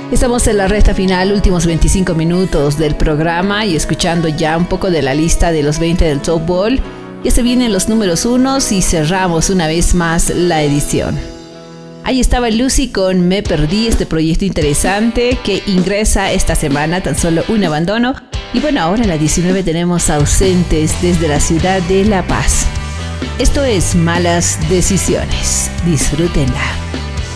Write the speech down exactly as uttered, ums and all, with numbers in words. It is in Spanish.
Estamos en la recta final, últimos veinticinco minutos del programa y escuchando ya un poco de la lista de los veinte del Top Ball. Ya se vienen los números unos y cerramos una vez más la edición. Ahí estaba Lucy con Me Perdí, este proyecto interesante que ingresa esta semana, tan solo un abandono. Y bueno, ahora en la diecinueve tenemos Ausentes desde la ciudad de La Paz. Esto es Malas Decisiones. Disfrútenla.